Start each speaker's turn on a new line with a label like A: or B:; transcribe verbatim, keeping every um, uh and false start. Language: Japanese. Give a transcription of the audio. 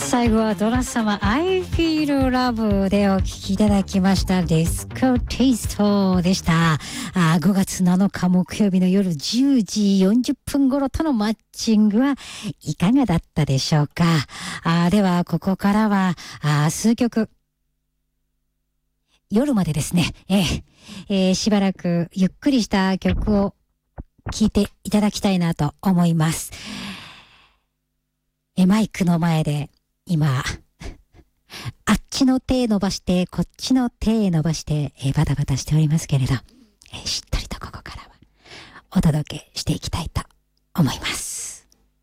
A: 最後はドラ様 I Feel Love でお聴きいただきましたディスコテイストでした。あごがつなのか木曜日の夜じゅうじよんじゅっぷん頃とのマッチングはいかがだったでしょうか。あではここからはあ数曲夜までですね、えーえー、しばらくゆっくりした曲を聴いていただきたいなと思います。えマイクの前で今あっちの手伸ばしてこっちの手伸ばしてえバタバタしておりますけれど、えしっとりとここからはお届けしていきたいと思います。